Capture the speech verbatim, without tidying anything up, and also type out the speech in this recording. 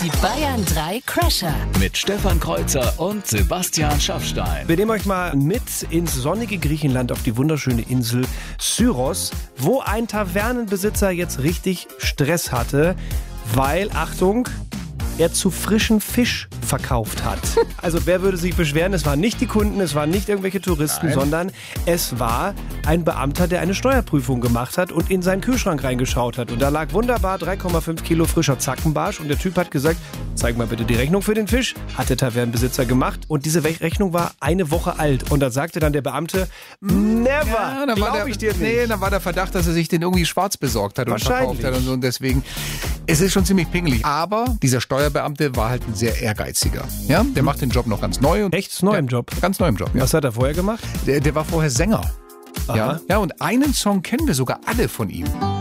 Die Bayern drei Crasher. Mit Stefan Kreuzer und Sebastian Schaffstein. Wir nehmen euch mal mit ins sonnige Griechenland auf die wunderschöne Insel Syros, wo ein Tavernenbesitzer jetzt richtig Stress hatte, weil, Achtung, er zu frischen Fisch verkauft hat. Also wer würde sich beschweren? Es waren nicht die Kunden, es waren nicht irgendwelche Touristen, Nein. sondern es war ein Beamter, der eine Steuerprüfung gemacht hat und in seinen Kühlschrank reingeschaut hat. Und da lag wunderbar drei Komma fünf Kilo frischer Zackenbarsch und der Typ hat gesagt, zeig mal bitte die Rechnung für den Fisch. Hat der Tavernenbesitzer gemacht und diese Rechnung war eine Woche alt. Und da sagte dann der Beamte, never, Ja, dann war glaub der, ich dir nicht. Nee, dann war der Verdacht, dass er sich den irgendwie schwarz besorgt hat und Wahrscheinlich. verkauft hat und so. Und deswegen, es ist schon ziemlich pingelig. Aber dieser Steuerbeamte war halt ein sehr ehrgeiziger. Ja, der macht den Job noch ganz neu. Und Echt neu im Job? Ganz neu im Job, ja. Was hat er vorher gemacht? Der, der war vorher Sänger. Aha. Ja, ja, und einen Song kennen wir sogar alle von ihm.